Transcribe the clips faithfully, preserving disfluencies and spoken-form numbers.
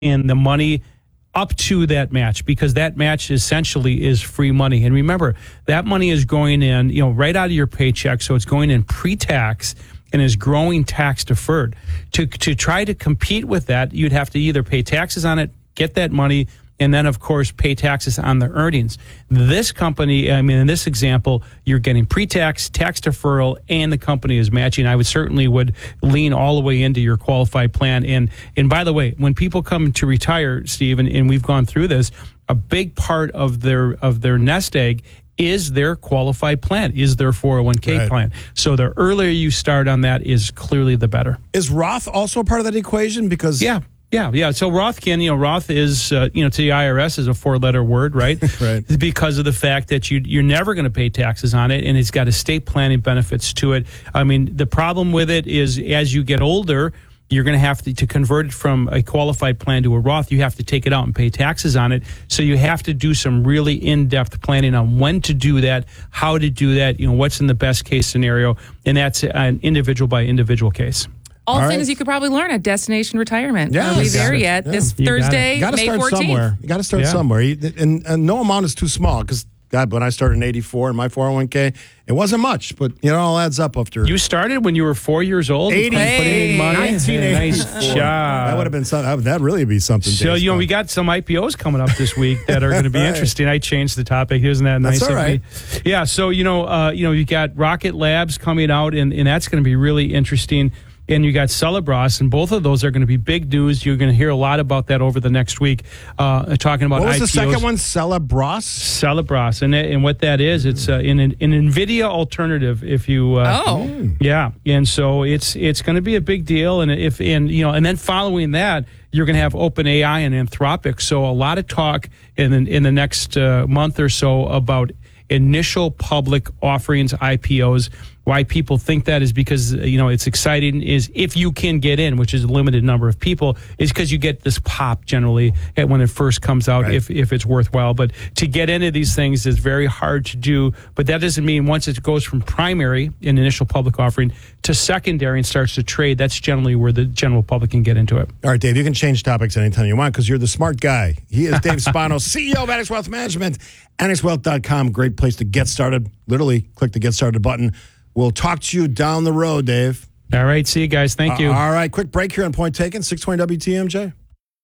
and the money up to that match, because that match essentially is free money. And remember, that money is going in, you know, right out of your paycheck, so it's going in pre-tax and is growing tax deferred. To to try to compete with that, you'd have to either pay taxes on it, get that money, and then, of course, pay taxes on the earnings. This company, I mean, in this example, you're getting pre-tax, tax deferral, and the company is matching. I would certainly would lean all the way into your qualified plan. And and by the way, when people come to retire, Steve, and, and we've gone through this, a big part of their of their nest egg is their qualified plan, is their four oh one k Right. plan. So the earlier you start on that is clearly the better. Is Roth also a part of that equation? Because Yeah. Yeah, yeah. So Roth can, you know, Roth is, uh, you know, to the I R S is a four-letter word, right? Right. Because of the fact that you, you're never going to pay taxes on it, and it's got estate planning benefits to it. I mean, the problem with it is as you get older, you're going to have to, to convert it from a qualified plan to a Roth, you have to take it out and pay taxes on it. So you have to do some really in-depth planning on when to do that, how to do that, you know, what's in the best case scenario, and that's an individual by individual case. All, All things right. you could probably learn at Destination Retirement. Yeah, Are we you there got it. yet? Yeah. This You got it. Thursday, you got to May start fourteenth. somewhere. You got to start Yeah. somewhere. You- And, and no amount is too small because, God, when I started in eighty-four in my four oh one k, it wasn't much, but you know, it all adds up after. You started when you were four years old? eighty, putting in money? nineteen Nice eighty-four. job. That would have been something. That really be something. So, Dave, you know, but- we got some I P Os coming up this week that are going to be Right. interesting. I changed the topic. Isn't that nice? That's all of me? right. Yeah. So, you know, uh, you know, you got Rocket Labs coming out, and, and that's going to be really interesting. And you got Celebras, and both of those are going to be big news. You're going to hear a lot about that over the next week, uh, talking about What was I P Os. the second one? Celebras? Celebras, and and what that is, it's uh, an, an NVIDIA alternative. If you, uh, Oh. yeah, and so it's it's going to be a big deal, and if and you know, and then following that, you're going to have OpenAI and Anthropic. So a lot of talk in the, in the next uh, month or so about initial public offerings, I P Os. Why people think that is because, you know, it's exciting is if you can get in, which is a limited number of people, is because you get this pop generally at when it first comes out, Right. if, if it's worthwhile. But to get into these things is very hard to do. But that doesn't mean once it goes from primary, an initial public offering, to secondary and starts to trade, that's generally where the general public can get into it. All right, Dave, you can change topics anytime you want because you're the smart guy. He is Dave Spano, C E O of Annex Wealth Management. Annex Wealth dot com, great place to get started. Literally, click the Get Started button. We'll talk to you down the road, Dave. All right. See you guys. Thank you. Uh, all right, quick break here on Point Taken, six twenty W T M J.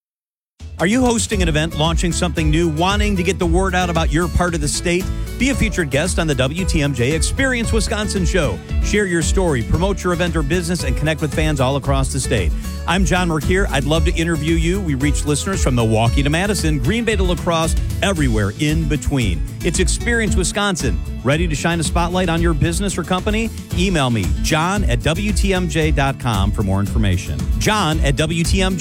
Are you hosting an event, launching something new, wanting to get the word out about your part of the state? Be a featured guest on the W T M J Experience Wisconsin show. Share your story, promote your event or business, and connect with fans all across the state. I'm John Merkier. I'd love to interview you. We reach listeners from Milwaukee to Madison, Green Bay to La Crosse, everywhere in between. It's Experience Wisconsin. Ready to shine a spotlight on your business or company? Email me, john at W T M J dot com for more information. John at W T M J.